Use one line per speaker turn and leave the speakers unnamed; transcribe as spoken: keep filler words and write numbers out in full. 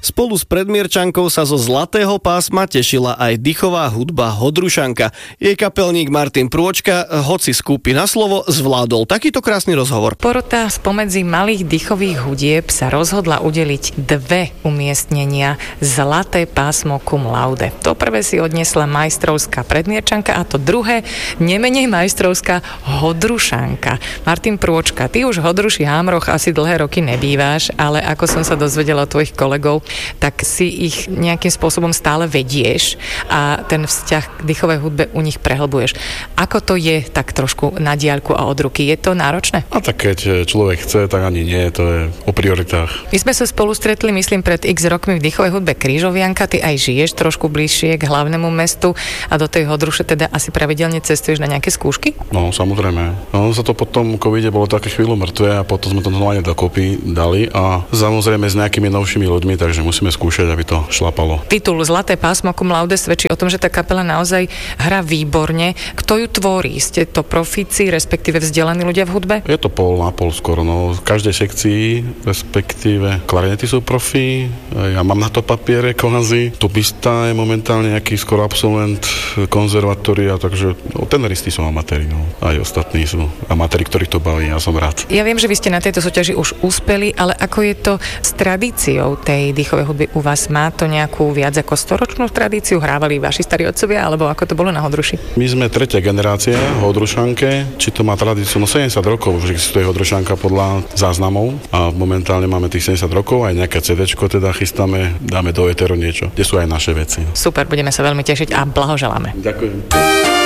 Spolu s Predmierčankou sa zo Zlatého pásma tešila aj dychová hudba Hodrušanka. Jej kapelník Martin Prôčka, hoci skúpi na slovo, zvládol takýto krásny rozhovor.
Porota spomedzi malých dychových hudieb sa rozhodla udeliť dve umiestnenia Zlaté pásmo cum laude. To prvé si odniesla majstrovská Predmierčanka a to druhé nemenej majstrovská Hodrušanka. Martin Prôčka, ty už v Hodruši Hámroch asi dlhé roky nebýváš, ale ako som sa dozvedela od tvojich kolegov, tak si ich nejakým spôsobom stále vedieš a ten vzťah k dychovej hudbe u nich prehlbuješ. Ako to je tak trošku na diaľku a od ruky? Je to náročné?
A tak keď človek chce, tak ani nie, to je o prioritách.
My sme sa spolu stretli, myslím, pred x rokmi v dychovej hudbe Krížovianka. Ty aj žiješ trošku bližšie k hlavnému mestu a do tej Hodruše teda asi pravidelne cestuješ na nejaké skúšky?
No, samozrejme. No, sa to potom covide bolo také chvíľu mŕtve a potom sme to normálne dokopy dali a samozrejme s nejakými novšími ľuďmi, takže musíme skúšať, aby to šlapalo.
Titul Zlaté pásmo cum laude svedčí o tom, že tá kapela naozaj hrá výborne. Kto ju tvorí? Ste to profíci, respektíve vzdelaní ľudia v hudbe?
Je to pol na pol skoro, no. V každej sekcii, respektíve klarinety sú profi, ja mám na to papiere kvázi, tubista je momentálne nejaký skoro absolvent konzervatória, takže no, tenoristi sú amatéri, no. Aj ostatní sú amatéri, ktorých to baví, ja som rád.
Ja viem, že vy ste na tejto súťaži už úspeli, ale ako je to s tradíciou tej dychovej hudby u vás? Má to nejakú viac ako storočnú tradíciu? Hrávali vaši starí otcovia, alebo ako to bolo na Hodruši?
My sme tretia generácia Hodrušanke. Či to má tradíciu? No sedemdesiat rokov už existuje Hodrušanka podľa záznamov a momentálne máme tých sedemdesiat rokov, aj nejaké cédéčko teda chystáme, dáme do éteru niečo, kde sú aj naše veci.
Super, budeme sa veľmi tešiť a blahoželáme.
Ďakujem.